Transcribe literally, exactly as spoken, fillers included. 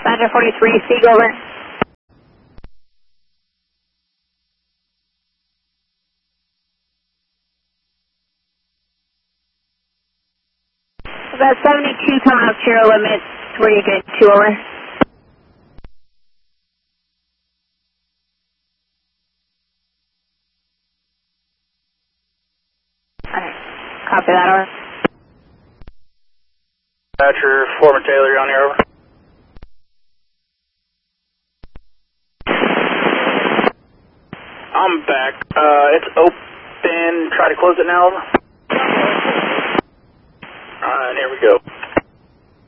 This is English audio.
Badger forty-three, Seagull, over. About seventy-two coming up to your limit, where you get two over. Alright, copy that, over. Badger, Foreman Taylor, you're on here, over. I'm back. Uh, it's open. Try to close it now, over.